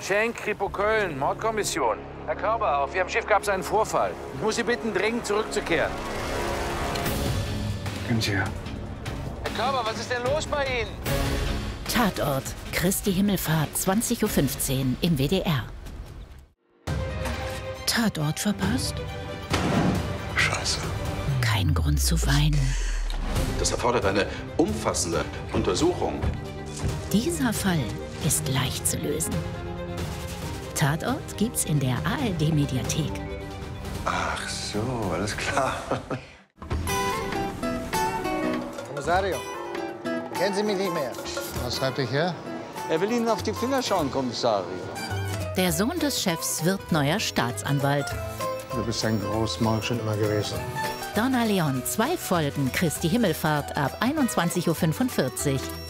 Schenk, Kripo Köln, Mordkommission. Herr Körber, auf Ihrem Schiff gab es einen Vorfall. Ich muss Sie bitten, dringend zurückzukehren. Können Sie ja. Herr Körber, was ist denn los bei Ihnen? Tatort, Christi Himmelfahrt, 20:15 Uhr im WDR. Tatort verpasst? Scheiße. Kein Grund zu weinen. Das erfordert eine umfassende Untersuchung. Dieser Fall ist leicht zu lösen. Tatort gibt's in der ARD-Mediathek. Ach so, alles klar. Kommissario, kennen Sie mich nicht mehr? Was treibt dich her? Er will Ihnen auf die Finger schauen, Kommissario. Der Sohn des Chefs wird neuer Staatsanwalt. Du bist ein Großmaul schon immer gewesen. Donna Leon, 2 Folgen Christi Himmelfahrt ab 21:45 Uhr.